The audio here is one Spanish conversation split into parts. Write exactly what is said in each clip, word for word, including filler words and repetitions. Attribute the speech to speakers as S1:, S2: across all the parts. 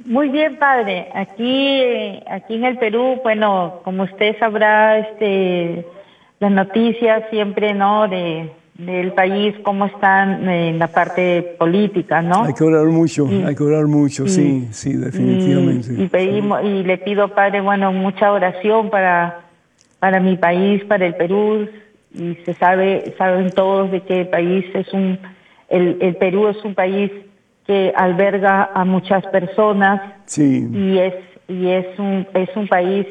S1: Muy bien, padre. Aquí, aquí en el Perú, bueno, como usted sabrá, este, las noticias siempre, ¿no? De del país, cómo están en la parte política, ¿no?
S2: Hay que orar mucho,
S1: y,
S2: hay que orar mucho,
S1: y,
S2: sí, sí, definitivamente.
S1: Y, y pedimos y le pido, padre, bueno, mucha oración para para mi país, para el Perú. Y se sabe, saben todos de que el país es un, el, el Perú es un país que alberga a muchas personas,
S2: sí.
S1: y es y es un es un país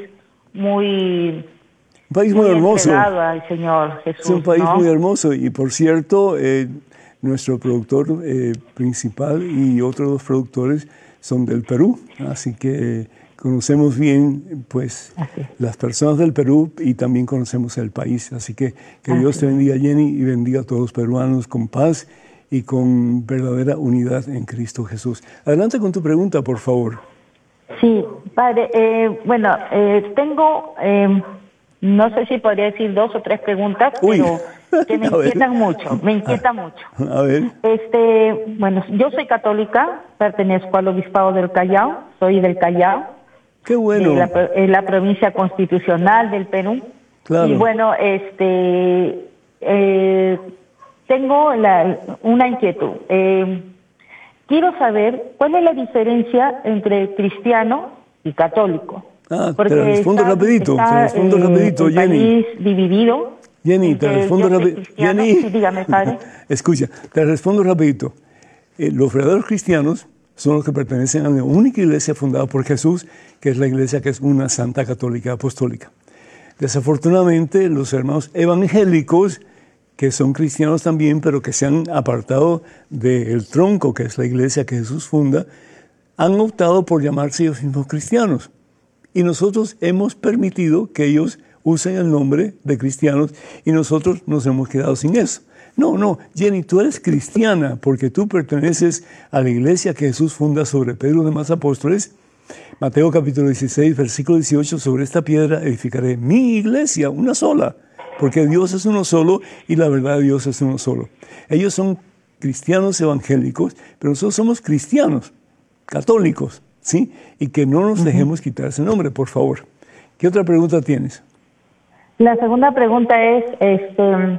S1: muy
S2: un país
S1: muy,
S2: muy hermoso
S1: al Señor Jesús,
S2: es un país
S1: ¿no?
S2: muy hermoso y por cierto eh, nuestro productor eh, principal y otros dos productores son del Perú, así que conocemos bien pues
S1: así.
S2: las personas del Perú y también conocemos el país, así que que así. Dios te bendiga, Jenny, y bendiga a todos los peruanos con paz y con verdadera unidad en Cristo Jesús. Adelante con tu pregunta, por favor.
S1: Sí, padre, eh, bueno, eh, tengo, eh, no sé si podría decir dos o tres preguntas,
S2: Uy.
S1: pero que me inquietan mucho, me inquieta
S2: a,
S1: mucho.
S2: A ver.
S1: Este, bueno, yo soy católica, pertenezco al Obispado del Callao, soy del Callao.
S2: Qué bueno.
S1: De la, en la provincia constitucional del Perú.
S2: Claro.
S1: Y bueno, este, eh, tengo la, una inquietud. Eh, quiero saber cuál es la diferencia entre cristiano y católico.
S2: Ah,
S1: porque
S2: te respondo
S1: está,
S2: rapidito,
S1: está,
S2: te respondo
S1: eh,
S2: rapidito,
S1: el
S2: Jenny.
S1: país dividido.
S2: Jenny, te respondo rapidito. Jenny,
S1: sí, dígame, padre.
S2: Escucha, te respondo rapidito. Eh, los verdaderos cristianos son los que pertenecen a la única iglesia fundada por Jesús, que es la iglesia que es una santa católica apostólica. Desafortunadamente, los hermanos evangélicos, que son cristianos también, pero que se han apartado del tronco, que es la iglesia que Jesús funda, han optado por llamarse ellos mismos cristianos. Y nosotros hemos permitido que ellos usen el nombre de cristianos y nosotros nos hemos quedado sin eso. No, no, Jenny, tú eres cristiana porque tú perteneces a la iglesia que Jesús funda sobre Pedro y los demás apóstoles. Mateo capítulo dieciséis, versículo dieciocho, sobre esta piedra edificaré mi iglesia, una sola, porque Dios es uno solo y la verdad de Dios es uno solo. Ellos son cristianos evangélicos, pero nosotros somos cristianos, católicos, ¿sí? Y que no nos dejemos quitar ese nombre, por favor. ¿Qué otra pregunta tienes?
S1: La segunda pregunta es, este...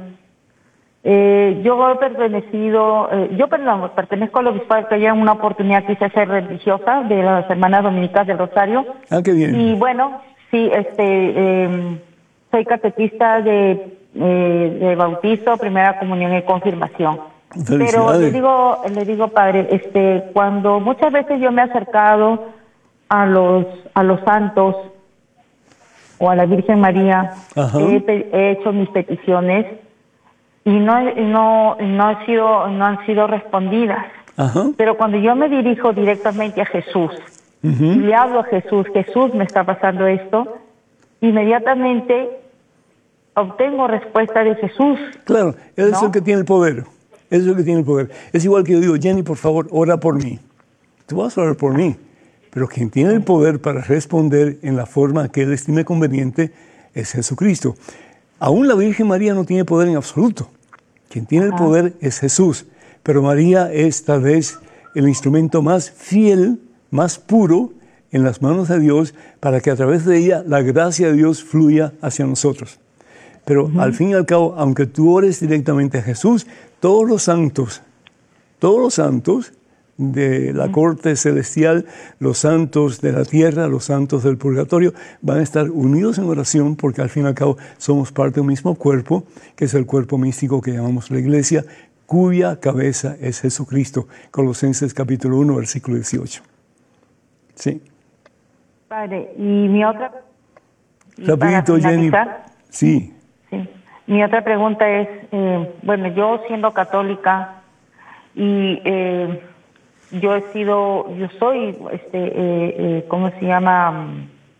S1: Eh, yo he pertenecido, eh, yo perdón, pertenezco al Obispado que ya en una oportunidad quise ser religiosa de las Hermanas Dominicas del Rosario.
S2: Ah, qué bien.
S1: Y bueno, sí, este, eh, soy catequista de, eh, de bautizo, primera comunión y confirmación. Pero le digo, le digo, padre, este, cuando muchas veces yo me he acercado a los, a los santos o a la Virgen María, he, he hecho mis peticiones. Y no, no, no, han sido, no han sido respondidas.
S2: Ajá.
S1: Pero cuando yo me dirijo directamente a Jesús, uh-huh. y le hablo a Jesús, Jesús me está pasando esto, inmediatamente obtengo respuesta de Jesús.
S2: Claro, Él
S1: ¿no?
S2: es el que tiene el poder. Él es el que tiene el poder. Es igual que yo digo, Jenny, por favor, ora por mí. Tú vas a orar por mí. Pero quien tiene el poder para responder en la forma que Él estime conveniente es Jesucristo. Aún la Virgen María no tiene poder en absoluto. Quien tiene el poder es Jesús, pero María es tal vez el instrumento más fiel, más puro en las manos de Dios para que a través de ella la gracia de Dios fluya hacia nosotros. Pero uh-huh. al fin y al cabo, aunque tú ores directamente a Jesús, todos los santos, todos los santos de la corte celestial, los santos de la tierra, los santos del purgatorio, van a estar unidos en oración porque al fin y al cabo somos parte de un mismo cuerpo, que es el cuerpo místico que llamamos la iglesia, cuya cabeza es Jesucristo. Colosenses capítulo uno, versículo dieciocho. Sí.
S1: Padre, y mi otra...
S2: Rapidito, Jenny. Sí.
S1: sí. Mi otra pregunta es, eh, bueno, yo siendo católica y... Eh, yo he sido, yo soy, este, eh, eh, ¿cómo se llama?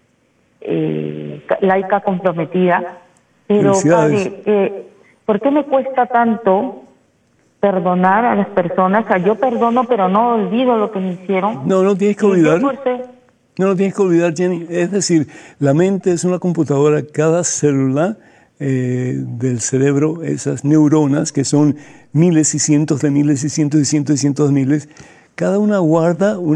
S1: Eh, laica comprometida. Pero, padre, eh, ¿por qué me cuesta tanto perdonar a las personas? O sea, yo perdono, pero no olvido lo que me hicieron.
S2: No, no tienes que olvidar. No, no tienes que olvidar, Jenny. Es decir, la mente es una computadora, cada célula eh, del cerebro, esas neuronas, que son miles y cientos de miles y cientos y cientos y cientos de miles, cada una guarda una